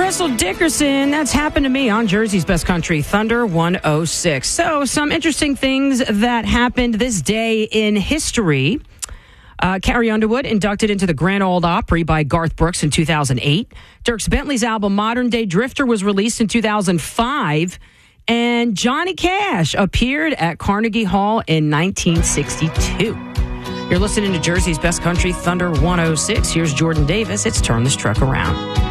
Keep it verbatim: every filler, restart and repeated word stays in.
Russell Dickerson, that's happened to me on Jersey's Best Country, Thunder one oh six. So, some interesting things that happened this day in history. Uh, Carrie Underwood inducted into the Grand Ole Opry by Garth Brooks in two thousand eight. Dierks Bentley's album Modern Day Drifter was released in two thousand five. And Johnny Cash appeared at Carnegie Hall in nineteen sixty-two. You're listening to Jersey's Best Country, Thunder one oh six. Here's Jordan Davis. It's Turn This Truck Around.